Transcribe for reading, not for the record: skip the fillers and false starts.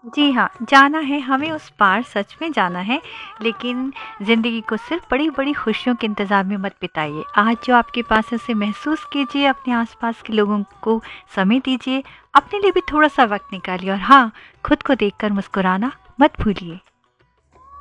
जी हाँ, जाना है, हमें उस पार सच में जाना है, लेकिन ज़िंदगी को सिर्फ़ बड़ी-बड़ी खुशियों के इंतज़ार में मत बिताइए। आज जो आपके पास है उसे महसूस कीजिए, अपने आस-पास के लोगों को समय दीजिए, अपने लिए भी थोड़ा-सा वक़्त निकालिए और हाँ, खुद को देखकर मुस्कुराना मत भूलिए।